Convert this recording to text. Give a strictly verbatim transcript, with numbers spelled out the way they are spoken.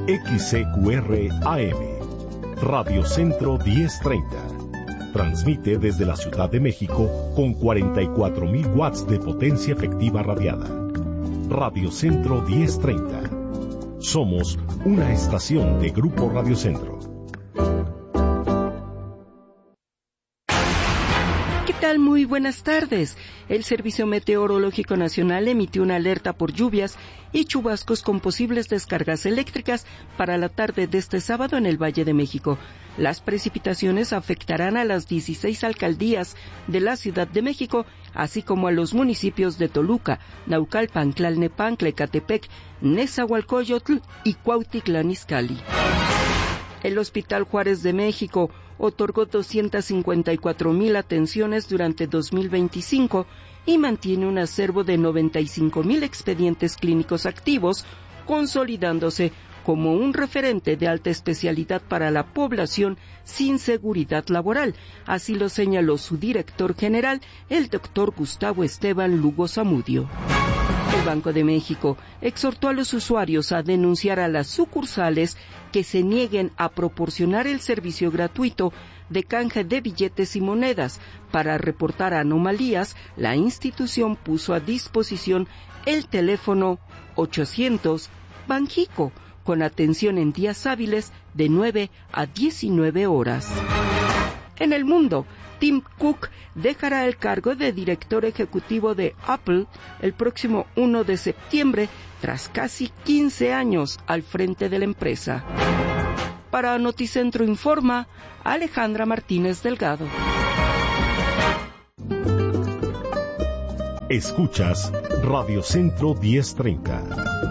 X C Q R A M, Radio Centro diez treinta. Transmite desde la Ciudad de México con cuarenta y cuatro mil watts de potencia efectiva radiada. Radio Centro diez treinta. Somos una estación de Grupo Radio Centro. ¿Qué tal? Muy buenas tardes. El Servicio Meteorológico Nacional emitió una alerta por lluvias y chubascos con posibles descargas eléctricas para la tarde de este sábado en el Valle de México. Las precipitaciones afectarán a las dieciséis alcaldías de la Ciudad de México, así como a los municipios de Toluca, Naucalpan, Tlalnepantla, Ecatepec, Nezahualcóyotl y Cuautitlán Izcalli. El Hospital Juárez de México otorgó doscientas cincuenta y cuatro mil atenciones durante dos mil veinticinco y mantiene un acervo de noventa y cinco mil expedientes clínicos activos, consolidándose como un referente de alta especialidad para la población sin seguridad laboral. Así lo señaló su director general, el doctor Gustavo Esteban Lugo Zamudio. El Banco de México exhortó a los usuarios a denunciar a las sucursales que se nieguen a proporcionar el servicio gratuito de canje de billetes y monedas. Para reportar anomalías, la institución puso a disposición el teléfono ochocientos Banjico, con atención en días hábiles de nueve a diecinueve horas. En el mundo, Tim Cook dejará el cargo de director ejecutivo de Apple el próximo primero de septiembre, tras casi quince años al frente de la empresa. Para Noticentro Informa, Alejandra Martínez Delgado. Escuchas Radio Centro diez treinta.